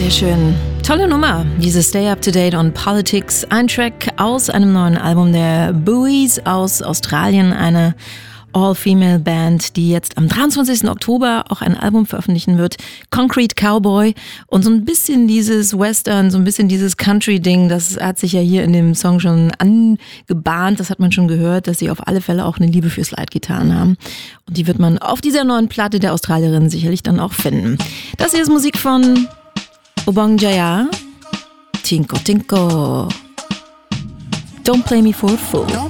Sehr schön. Tolle Nummer, diese Stay Up to Date on Politics. Ein Track aus einem neuen Album der Buoys aus Australien, eine All-Female-Band, die jetzt am 23. Oktober auch ein Album veröffentlichen wird. Concrete Cowboy. Und so ein bisschen dieses Western, so ein bisschen dieses Country-Ding, das hat sich ja hier in dem Song schon angebahnt. Das hat man schon gehört, dass sie auf alle Fälle auch eine Liebe für Slide-Gitarren haben. Und die wird man auf dieser neuen Platte der Australierin sicherlich dann auch finden. Das hier ist Musik von Obong Jaya. Tinko Tinko. Don't play me for a fool.